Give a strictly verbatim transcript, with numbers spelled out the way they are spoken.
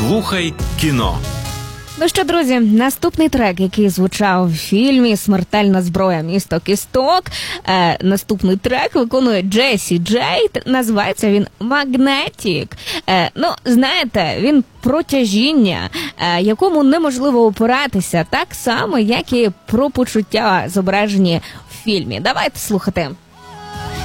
Слухай кіно. Ну що, друзі, наступний трек, який звучав в фільмі «Смертельна зброя. Місто кісток», е, наступний трек виконує Джесі Джей, називається він «Magnetic». Е, ну, знаєте, він про тяжіння, е, якому неможливо опиратися, так само, як і про почуття, зображені в фільмі. Давайте слухати.